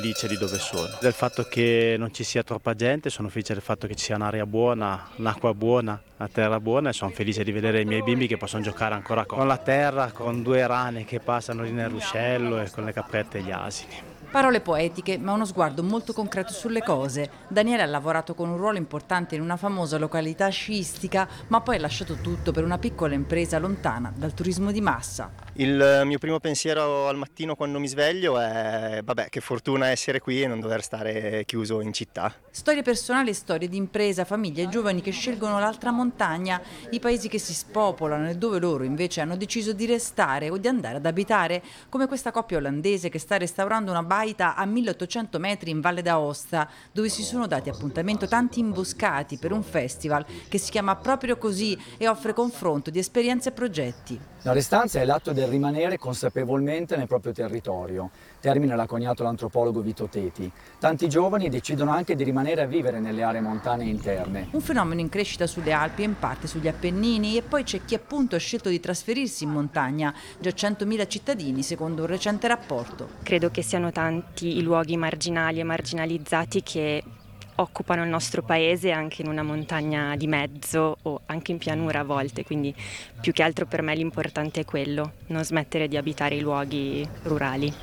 Felice di dove sono, del fatto che non ci sia troppa gente, sono felice del fatto che ci sia un'aria buona, un'acqua buona, una terra buona e sono felice di vedere i miei bimbi che possono giocare ancora con la terra, con due rane che passano lì nel ruscello e con le caprette e gli asini. Parole poetiche, ma uno sguardo molto concreto sulle cose. Daniele ha lavorato con un ruolo importante in una famosa località sciistica, ma poi ha lasciato tutto per una piccola impresa lontana dal turismo di massa. Il mio primo pensiero al mattino quando mi sveglio è vabbè, che fortuna essere qui e non dover stare chiuso in città. Storie personali e storie di impresa, famiglie e giovani che scelgono l'altra montagna, i paesi che si spopolano e dove loro invece hanno deciso di restare o di andare ad abitare, come questa coppia olandese che sta restaurando una baita a 1800 metri in Valle d'Aosta, dove si sono dati appuntamento tanti imboscati per un festival che si chiama proprio così e offre confronto di esperienze e progetti. La restanza è l'atto del rimanere consapevolmente nel proprio territorio, termine l'ha coniato l'antropologo Vito Teti. Tanti giovani decidono anche di rimanere a vivere nelle aree montane interne. Un fenomeno in crescita sulle Alpi e in parte sugli Appennini, e poi c'è chi appunto ha scelto di trasferirsi in montagna, già 100.000 cittadini secondo un recente rapporto. Credo che siano tanti i luoghi marginali e marginalizzati che occupano il nostro paese anche in una montagna di mezzo o anche in pianura a volte, quindi più che altro per me l'importante è quello, non smettere di abitare i luoghi rurali.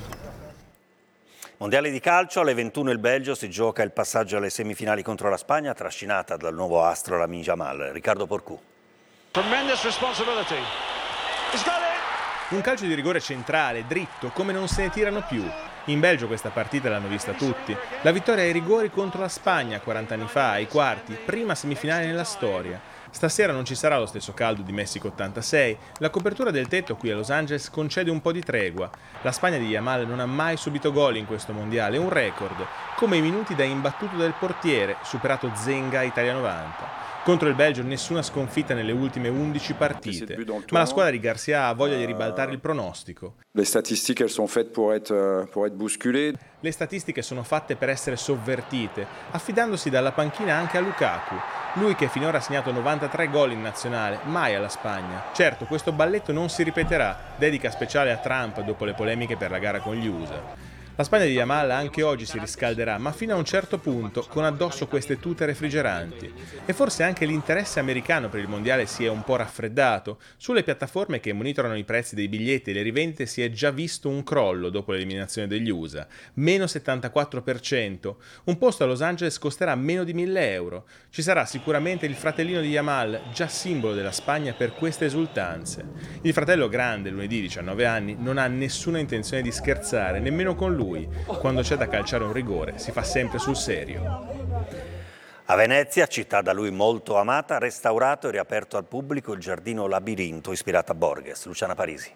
Mondiale di calcio, alle 21 il Belgio si gioca il passaggio alle semifinali contro la Spagna, trascinata dal nuovo astro Lamine Yamal. Riccardo Porcu. Tremendous responsibility. He's got it! Un calcio di rigore centrale, dritto, come non se ne tirano più. In Belgio questa partita l'hanno vista tutti. La vittoria ai rigori contro la Spagna 40 anni fa, ai quarti, prima semifinale nella storia. Stasera non ci sarà lo stesso caldo di Messico 86. La copertura del tetto qui a Los Angeles concede un po' di tregua. La Spagna di Yamal non ha mai subito gol in questo mondiale, un record, come i minuti da imbattuto del portiere, superato Zenga Italia 90. Contro il Belgio nessuna sconfitta nelle ultime 11 partite, ma la squadra di Garcia ha voglia di ribaltare il pronostico. Le statistiche elles sont faites pour être bousculées. Le statistiche sono fatte per essere sovvertite, affidandosi dalla panchina anche a Lukaku, lui che finora ha segnato 93 gol in nazionale, mai alla Spagna. Certo, questo balletto non si ripeterà, dedica speciale a Trump dopo le polemiche per la gara con gli USA. La Spagna di Yamal anche oggi si riscalderà, ma fino a un certo punto, con addosso queste tute refrigeranti. E forse anche l'interesse americano per il mondiale si è un po' raffreddato. Sulle piattaforme che monitorano i prezzi dei biglietti e le rivendite si è già visto un crollo dopo l'eliminazione degli USA, meno 74%. Un posto a Los Angeles costerà meno di 1.000 euro. Ci sarà sicuramente il fratellino di Yamal, già simbolo della Spagna per queste esultanze. Il fratello grande, lunedì 19 anni, non ha nessuna intenzione di scherzare, nemmeno con lui. Quando c'è da calciare un rigore si fa sempre sul serio. A Venezia, città da lui molto amata, restaurato e riaperto al pubblico il giardino Labirinto ispirato a Borges. Luciana Parisi.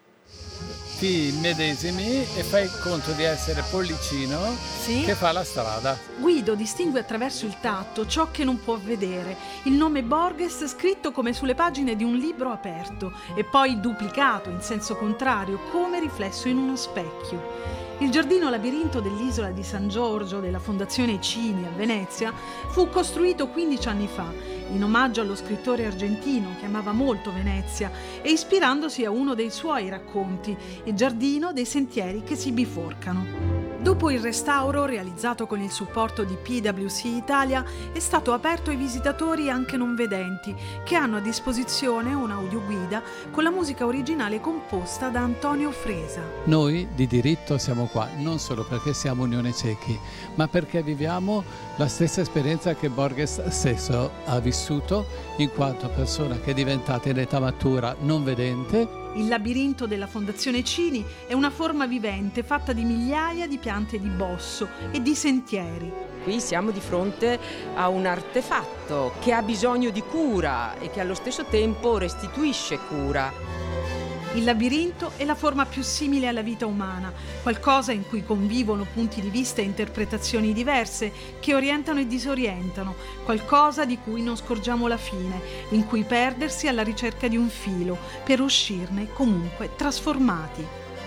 Ti medesimi e fai conto di essere Pollicino, sì, che fa la strada. Guido distingue attraverso il tatto ciò che non può vedere, il nome Borges scritto come sulle pagine di un libro aperto e poi duplicato in senso contrario come riflesso in uno specchio. Il giardino labirinto dell'isola di San Giorgio della Fondazione Cini a Venezia fu costruito 15 anni fa in omaggio allo scrittore argentino che amava molto Venezia e ispirandosi a uno dei suoi racconti, Il giardino dei sentieri che si biforcano. Dopo il restauro realizzato con il supporto di PwC Italia è stato aperto ai visitatori anche non vedenti che hanno a disposizione un'audioguida con la musica originale composta da Antonio Fresa. Noi di diritto siamo qua non solo perché siamo Unione Ciechi, ma perché viviamo la stessa esperienza che Borges stesso ha vissuto in quanto persona che è diventata in età matura non vedente. Il labirinto della Fondazione Cini è una forma vivente fatta di migliaia di piante di bosso e di sentieri. Qui siamo di fronte a un artefatto che ha bisogno di cura e che allo stesso tempo restituisce cura. Il labirinto è la forma più simile alla vita umana, qualcosa in cui convivono punti di vista e interpretazioni diverse che orientano e disorientano, qualcosa di cui non scorgiamo la fine, in cui perdersi alla ricerca di un filo, per uscirne comunque trasformati.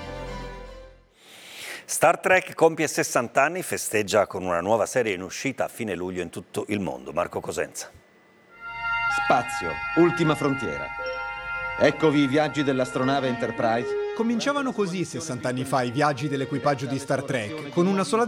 Star Trek compie 60 anni, festeggia con una nuova serie in uscita a fine luglio in tutto il mondo. Marco Cosenza. Spazio, ultima frontiera. Eccovi i viaggi dell'astronave Enterprise. Cominciavano così 60 anni fa i viaggi dell'equipaggio di Star Trek, con una sola